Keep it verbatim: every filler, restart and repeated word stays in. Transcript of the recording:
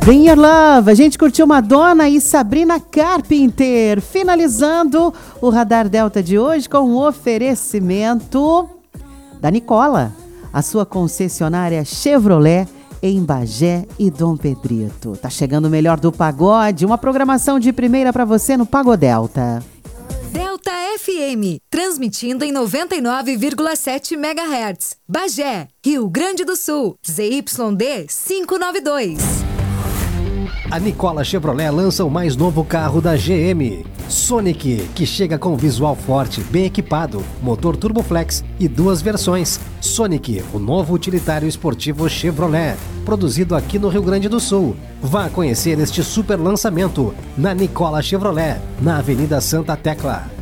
Bring Your Love, a gente curtiu Madonna e Sabrina Carpenter, finalizando o Radar Delta de hoje com um oferecimento da Nicola, a sua concessionária Chevrolet em Bagé e Dom Pedrito. Tá chegando o melhor do pagode, uma programação de primeira para você no Pagodelta. Delta F M, transmitindo em noventa e nove vírgula sete megahertz. Bagé, Rio Grande do Sul, Z Y D quinhentos e noventa e dois. A Nicola Chevrolet lança o mais novo carro da G M, Sonic, que chega com visual forte, bem equipado, motor Turboflex e duas versões. Sonic, o novo utilitário esportivo Chevrolet, produzido aqui no Rio Grande do Sul. Vá conhecer este super lançamento na Nicola Chevrolet, na Avenida Santa Tecla.